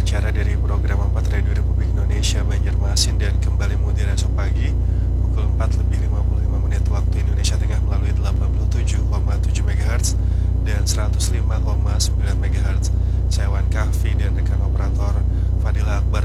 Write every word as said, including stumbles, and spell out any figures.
acara dari program empat Radio Republik Indonesia Banjarmasin dan kembali mengudara esok pagi pukul empat lebih lima puluh lima menit waktu Indonesia Tengah melalui delapan puluh tujuh koma tujuh megahertz dan seratus lima koma sembilan megahertz. Saya Wan Kahfi dan rekan operator Fadila Akbar